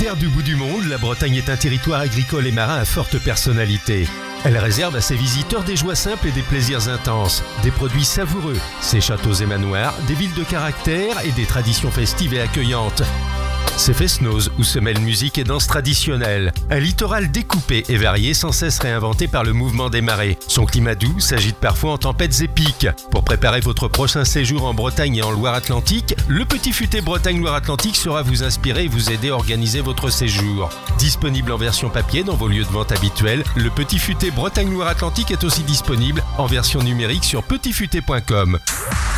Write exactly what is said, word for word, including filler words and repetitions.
Terre du bout du monde, la Bretagne est un territoire agricole et marin à forte personnalité. Elle réserve à ses visiteurs des joies simples et des plaisirs intenses, des produits savoureux, ses châteaux et manoirs, des villes de caractère et des traditions festives et accueillantes. Ses fest-noz où se mêlent musique et danse traditionnelle. Un littoral découpé et varié sans cesse réinventé par le mouvement des marées. Son climat doux s'agite parfois en tempêtes épiques. Pour préparer votre prochain séjour en Bretagne et en Loire-Atlantique, le Petit Futé Bretagne Loire-Atlantique sera vous inspirer et vous aider à organiser votre séjour. Disponible en version papier dans vos lieux de vente habituels, le Petit Futé Bretagne Loire-Atlantique est aussi disponible en version numérique sur petit futé point com.